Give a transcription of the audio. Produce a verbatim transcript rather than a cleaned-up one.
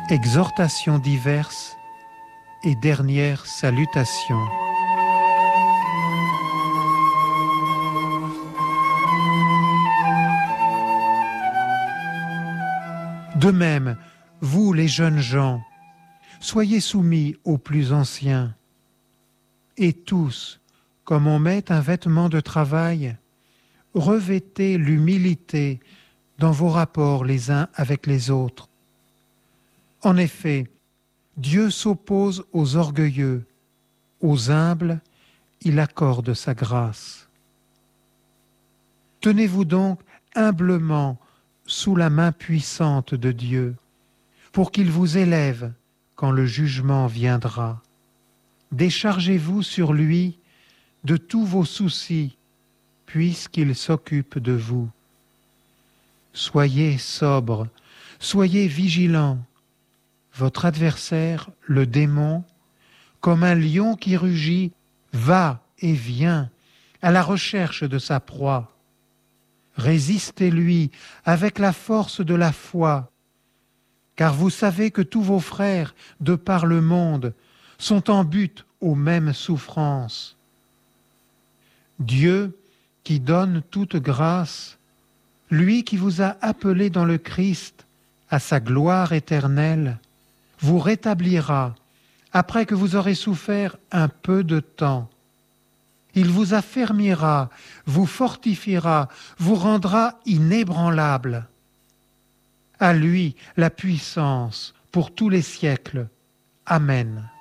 Exhortations diverses et dernière salutation. De même, vous les jeunes gens, soyez soumis aux plus anciens. Et tous, comme on met un vêtement de travail, revêtez l'humilité dans vos rapports les uns avec les autres. En effet, Dieu s'oppose aux orgueilleux, aux humbles, il accorde sa grâce. Tenez-vous donc humblement sous la main puissante de Dieu, pour qu'il vous élève quand le jugement viendra. Déchargez-vous sur lui de tous vos soucis, puisqu'il s'occupe de vous. Soyez sobres, soyez vigilants. Votre adversaire, le démon, comme un lion qui rugit, va et vient à la recherche de sa proie. Résistez-lui avec la force de la foi, car vous savez que tous vos frères, de par le monde, sont en butte aux mêmes souffrances. Dieu, qui donne toute grâce, lui qui vous a appelé dans le Christ à sa gloire éternelle, vous rétablira après que vous aurez souffert un peu de temps. Il vous affermira, vous fortifiera, vous rendra inébranlable. À lui la puissance pour tous les siècles. Amen.